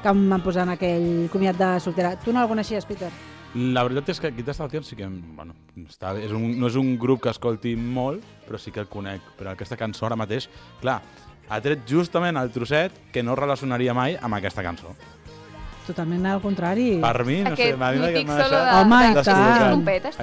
que em van posar en aquell comiat de soltera. Tu no el coneixies, Peter? La veritat és que Quinta Estación sí que... Bueno, no és un grup que escolti molt, però sí que el conec. Però aquesta cançó ara mateix, clar, ha tret justament el trosset que no relacionaria mai amb aquesta cançó. Totalment al contrari. Per mi, no sé, Aquest mític solo Home, i de tant. trompetes.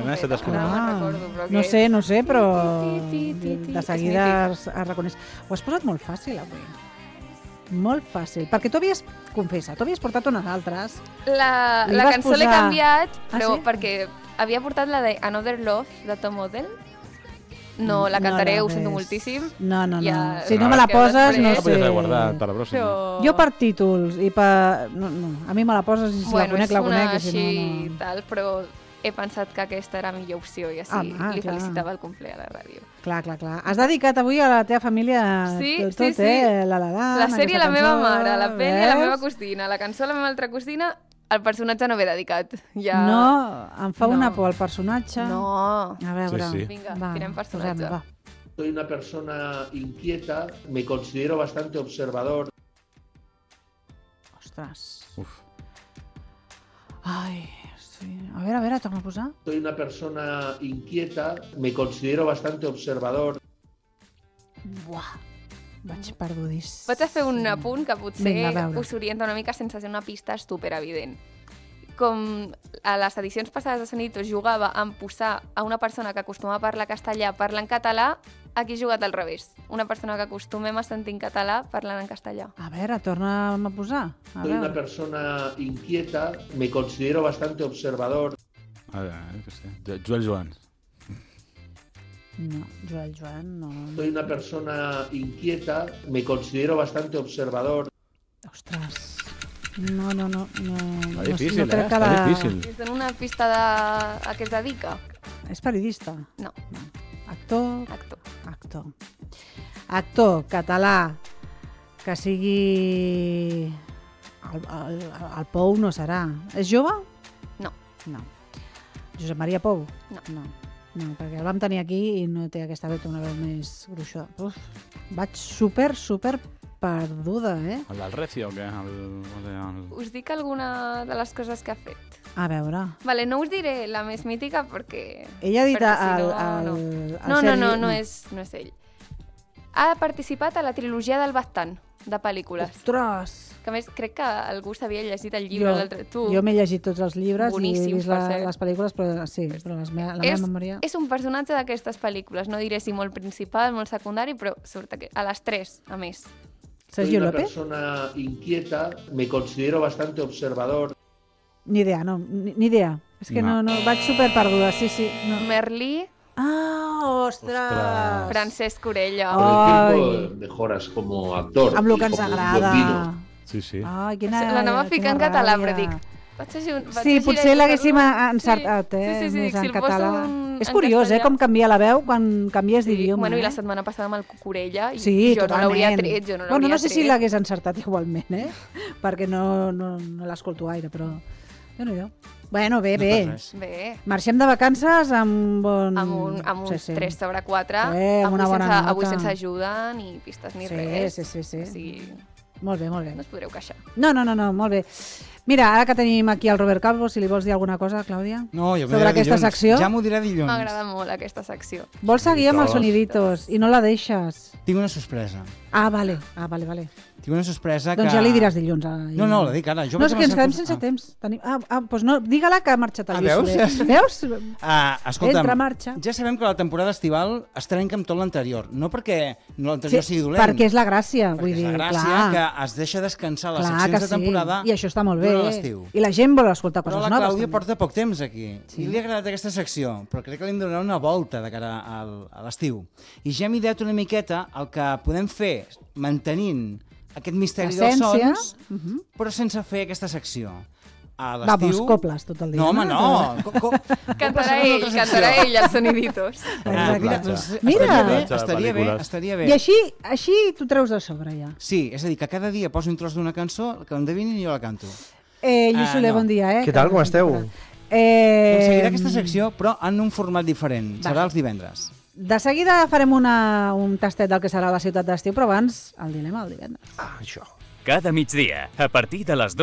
No sé, però de seguida es reconeix. Ho has posat molt fàcil avui. Molt fàcil. Perquè tu havies, confessa, tu havies portat unes altres. La cançó l'he canviat, però perquè havia portat la de Another Love de Tom Odell. No la cantaré, ho sento moltíssim. No. Si no me la poses, no sé. La podies haver guardat per la pròxima. Jo per títols i per... No, a mi me la poses i si la conec, la conec. És una així tal, però he pensat que aquesta era la millor opció i així li felicitava el cumple a la ràdio. Clar. Has dedicat avui a la teva família tot, La sèrie a la meva mare, la pel·li a la meva cosina, la cançó a la meva altra cosina. El personatge no ve dedicat. No, em fa una por el personatge. No. A veure. Vinga, tirem personatge. Soy una persona inquieta, me considero bastante observador. Ostres. Ai, sí. A veure, torna a posar. Soy una persona inquieta, me considero bastante observador. Buah. Vaig perdudís. Vaig a fer un apunt que potser us orienta una mica sense ser una pista superevident. Com a les edicions passades de Soniditos jugava amb posar a una persona que acostuma a parlar castellà parlant català, aquí he jugat al revés. Una persona que acostumem a sentir en català parlant en castellà. A veure, torna'm a posar. Soy una persona inquieta, me considero bastante observador. A veure, què sé. Joel Joan. No, Joan, no. Soy una persona inquieta, me considero bastante observador. Ostres, no. Està difícil, Està difícil. És en una pista a què es dedica? És periodista? No. Actor. Actor català que sigui... El Pou no serà. És jove? No. Josep Maria Pou? No, perquè el vam tenir aquí i no té aquesta veu, una veu més gruixuda. Vaig super perduda, El del Recio, o què? Us dic alguna de les coses que ha fet. A veure. Vale, no us diré la més mítica perquè... Ella ha dit No és ell. Ha participat a la trilogia del Baztán, de pel·lícules. Ostres! Que a més, crec que algú s'havia llegit el llibre l'altre. Jo m'he llegit tots els llibres i he vist per cert. les pel·lícules, però sí, però la meva memòria... És un personatge d'aquestes pel·lícules, no diré si molt principal, molt secundari, però surt a les 3, a més. Sergio Soy una López? persona inquieta, me considero bastante observador. Ni idea, no, ni idea. És que no, vaig super perduda, sí. No. Merlí. Ah, ostres! Francesc Orella. Con el tiempo mejoras como actor. Amb el que ens agrada. Sí. Ai, L'anava a ficar en català, però dic... Sí, potser l'haguéssim encertat, més en català. És curiós, com canvia la veu quan canvies d'idioma. Bueno, i la setmana passada amb el Cucurella, sí, jo no l'hauria tret, Bueno, no sé si l'hagués encertat igualment, perquè no l'escolto gaire, però... Déu-n'hi-do. Bueno, bé. Marxem de vacances amb bon... Amb un 3 sobre 4, amb una bona nota. Avui sense ajuda, ni pistes ni res. Sí. Molt bé. No us podreu queixar. No, molt bé. Mira, ara que tenim aquí el Robert Calvo, si li vols dir alguna cosa, Clàudia? No, jo sobre aquesta secció? Ja m'ho diré dilluns. M'agrada molt aquesta secció. Vols seguir amb els Soniditos i no la deixes? Tinc una sorpresa. Ah, vale. Tinc una sorpresa que... Doncs ja li diràs dilluns. No, la dic ara. No, és que ens quedem sense temps. Doncs no, digue-la que ha marxat el Lluís. Veus? Escolta'm, entra, marxa. Ja sabem que la temporada estival es trenca amb tot l'anterior. No perquè l'anterior sigui dolent. Perquè és la gràcia. Perquè és la gràcia que es deixa descansar les seccions de temporada. I això està molt bé. l'estiu. I la gent vol escoltar coses noves. noves. Però la Clàudia porta poc temps aquí. I li ha agradat aquesta secció, però crec que li hem de donar una volta de cara a l'estiu. I ja hem ideat una miqueta el que podem fer mantenint aquest misteri dels sons, però sense fer aquesta secció. A l'estiu... Vamos, coples tot el dia. No, home, no. Cantarà ell, els Soniditos. Estaria bé. I així t'ho treus de sobre, ja. Sí, és a dir, que cada dia poso un tros d'una cançó, que endevinin i jo la canto. Lluís Soler, bon dia. Què tal, com esteu? Seguirà aquesta secció, però en un format diferent. Serà els divendres. De seguida farem un tastet del que serà la ciutat d'estiu, però abans el dilema el divendres. Això. Cada migdia, a partir de les 2.